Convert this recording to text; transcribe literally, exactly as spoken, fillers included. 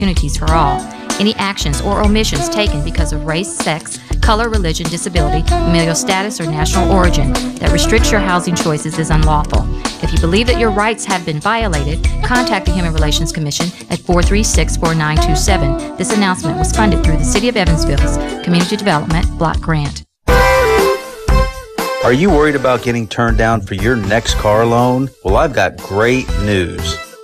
opportunities for all. Any actions or omissions taken because of race, sex, color, religion, disability, familial status, or national origin that restricts your housing choices is unlawful. If you believe that your rights have been violated, contact the Human Relations Commission at four three six, four nine two seven. This announcement was funded through the City of Evansville's Community Development Block Grant. Are you worried about getting turned down for your next car loan? Well, I've got great news.